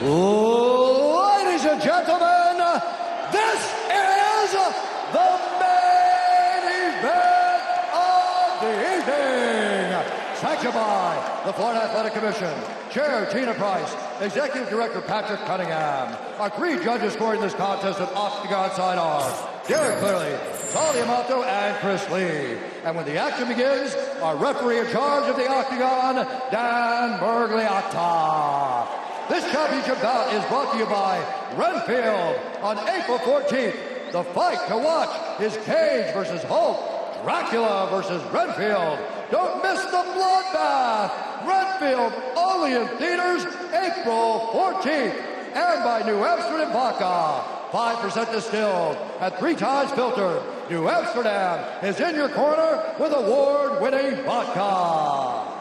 Ladies and gentlemen, this is the main event of the evening. Sanctioned by the Florida Athletic Commission, Chair Tina Price, Executive Director Patrick Cunningham. Our three judges scoring this contest at Octagon side are Derek Cleary, Charlie Amato, and Chris Lee. And when the action begins, our referee in charge of the Octagon, Dan Bergliotta. This championship bout is brought to you by Renfield. On April 14th, the fight to watch is Cage versus Hulk, Dracula versus Renfield. Don't miss the bloodbath. Renfield only in theaters April 14th. And by New Amsterdam Vodka, 5% distilled and 3 times filtered. New Amsterdam is in your corner with award-winning vodka.